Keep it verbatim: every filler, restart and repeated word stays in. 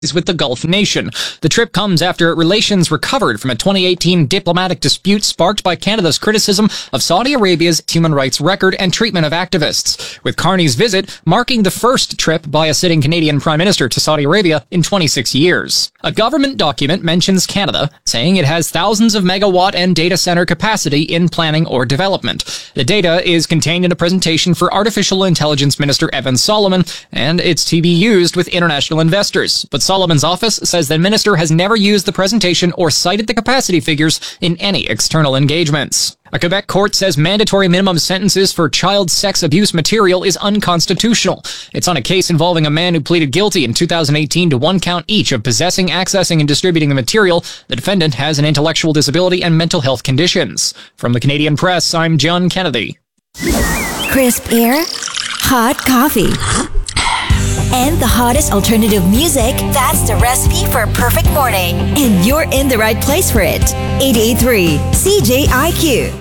with the Gulf nation. The trip comes after relations recovered from a twenty eighteen diplomatic dispute sparked by Canada's criticism of Saudi Arabia's human rights record and treatment of activists, with Carney's visit marking the first trip by a sitting Canadian Prime Minister to Saudi Arabia in twenty-six years. A government document mentions Canada, saying it has thousands of megawatt and data center capacity in planning or development. The data is contained in a presentation for Artificial Intelligence Minister Evan Solomon, and it's to be used with international investors. But Solomon's office says the minister has never used the presentation or cited the capacity figures in any external engagements. A Quebec court says mandatory minimum sentences for child sex abuse material is unconstitutional. It's on a case involving a man who pleaded guilty in two thousand eighteen to one count each of possessing, accessing, and distributing the material. The defendant has an intellectual disability and mental health conditions. From the Canadian Press, I'm John Kennedy. Crisp air, hot coffee, and the hottest alternative music. That's the recipe for a perfect morning. And you're in the right place for it. eight eighty-three C J I Q.